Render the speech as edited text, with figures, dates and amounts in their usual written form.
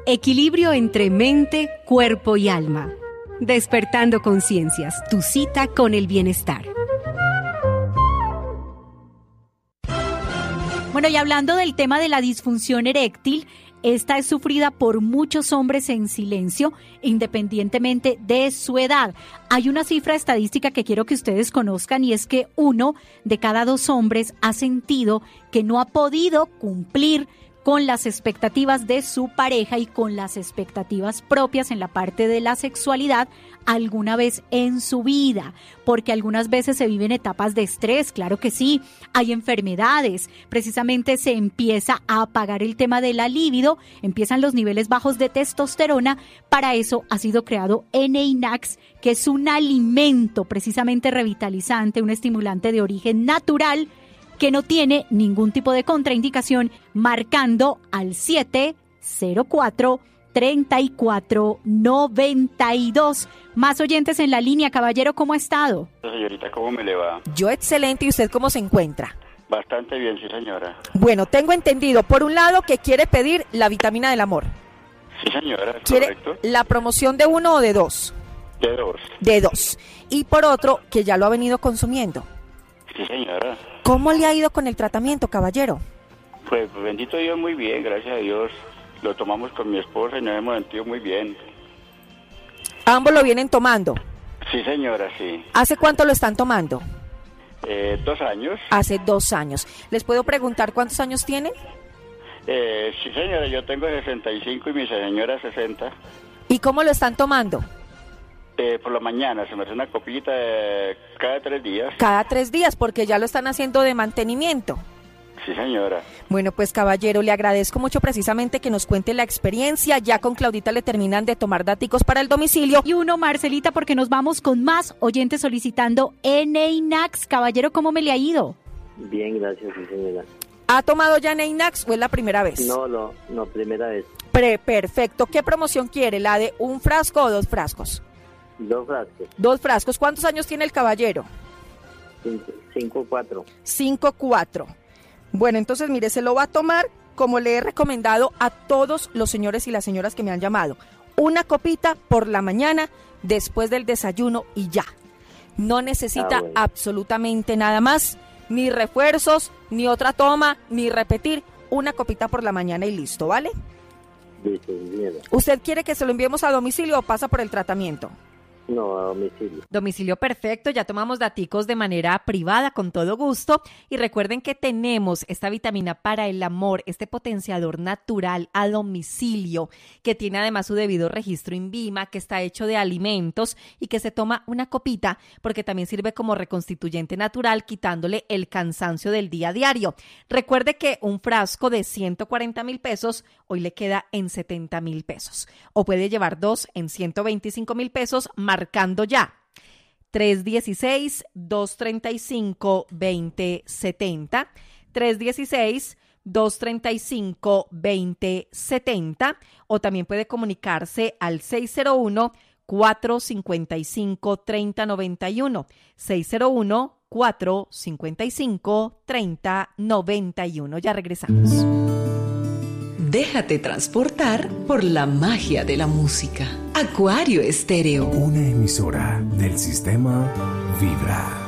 Equilibrio entre mente, cuerpo y alma. Despertando conciencias, tu cita con el bienestar. Bueno, y hablando del tema de la disfunción eréctil, esta es sufrida por muchos hombres en silencio, independientemente de su edad. Hay una cifra estadística que quiero que ustedes conozcan y es que 1 de cada 2 hombres ha sentido que no ha podido cumplir con las expectativas de su pareja y con las expectativas propias en la parte de la sexualidad alguna vez en su vida, porque algunas veces se viven etapas de estrés, claro que sí, hay enfermedades, precisamente se empieza a apagar el tema de la libido, empiezan los niveles bajos de testosterona. Para eso ha sido creado Eneinax, que es un alimento precisamente revitalizante, un estimulante de origen natural, que no tiene ningún tipo de contraindicación, marcando al 704-3492. Más oyentes en la línea. Caballero, ¿cómo ha estado? Señorita, ¿cómo me le va? Yo excelente. ¿Y usted cómo se encuentra? Bastante bien, sí, señora. Bueno, tengo entendido, por un lado, que quiere pedir la vitamina del amor. Sí, señora, ¿Quiere correcto. la promoción de 1 o de 2? De 2. De 2. Y por otro, que ya lo ha venido consumiendo. Sí, señora. ¿Cómo le ha ido con el tratamiento, caballero? Pues bendito Dios, muy bien, gracias a Dios. Lo tomamos con mi esposa y nos hemos sentido muy bien. ¿Ambos lo vienen tomando? Sí, señora, sí. ¿Hace cuánto lo están tomando? 2 años. Hace 2 años. ¿Les puedo preguntar cuántos años tienen? Sí, señora, yo tengo 65 y mi señora 60. ¿Y cómo lo están tomando? Por la mañana, se me hace una copita cada 3 días. Cada 3 días, porque ya lo están haciendo de mantenimiento. Sí, señora. Bueno, pues caballero, le agradezco mucho precisamente que nos cuente la experiencia. Ya con Claudita le terminan de tomar daticos para el domicilio. Y 1, Marcelita, porque nos vamos con más oyentes solicitando Eneinax. Caballero, ¿cómo me le ha ido? Bien, gracias, sí, señora. ¿Ha tomado ya Eneinax o es la primera vez? No, primera vez. Perfecto. ¿Qué promoción quiere? ¿La de 1 frasco o 2 frascos? 2 frascos. 2 frascos. ¿Cuántos años tiene el caballero? 5-4. 5-4. Bueno, entonces mire, se lo va a tomar como le he recomendado a todos los señores y las señoras que me han llamado. 1 copita por la mañana después del desayuno y ya. No necesita absolutamente nada más, ni refuerzos, ni otra toma, ni repetir. 1 copita por la mañana y listo, ¿vale? Listo, señora. ¿Usted quiere que se lo enviemos a domicilio o pasa por el tratamiento? No, a domicilio. Domicilio perfecto, ya tomamos daticos de manera privada con todo gusto y recuerden que tenemos esta vitamina para el amor, este potenciador natural a domicilio que tiene además su debido registro INVIMA, que está hecho de alimentos y que se toma 1 copita porque también sirve como reconstituyente natural quitándole el cansancio del día a diario. Recuerde que un frasco de 140,000 pesos hoy le queda en 70,000 pesos o puede llevar 2 en 125,000 pesos marcando ya 316-235-2070, 316-235-2070 o también puede comunicarse al 601-455-3091, 601-455-3091. Ya regresamos. Déjate transportar por la magia de la música. Acuario Estéreo. Una emisora del sistema Vibra.